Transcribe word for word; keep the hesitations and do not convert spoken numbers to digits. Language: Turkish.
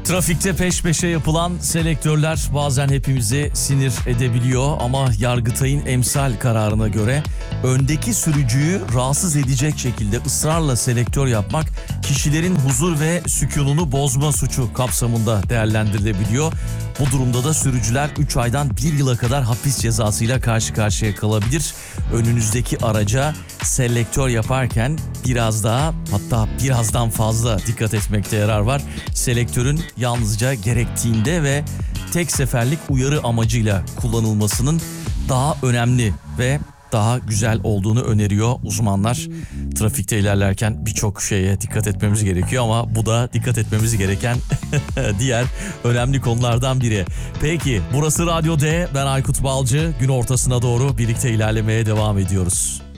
Trafikte peş peşe yapılan selektörler bazen hepimizi sinir edebiliyor ama Yargıtay'ın emsal kararına göre öndeki sürücüyü rahatsız edecek şekilde ısrarla selektör yapmak kişilerin huzur ve sükununu bozma suçu kapsamında değerlendirilebiliyor. Bu durumda da sürücüler üç aydan bir yıla kadar hapis cezasıyla karşı karşıya kalabilir. Önünüzdeki araca selektör yaparken biraz daha, hatta birazdan fazla dikkat etmekte yarar var. Selektörün yalnızca gerektiğinde ve tek seferlik uyarı amacıyla kullanılmasının daha önemli ve daha güzel olduğunu öneriyor uzmanlar. Trafikte ilerlerken birçok şeye dikkat etmemiz gerekiyor ama bu da dikkat etmemiz gereken diğer önemli konulardan biri. Peki, burası Radyo D, ben Aykut Balcı. Gün ortasına doğru birlikte ilerlemeye devam ediyoruz.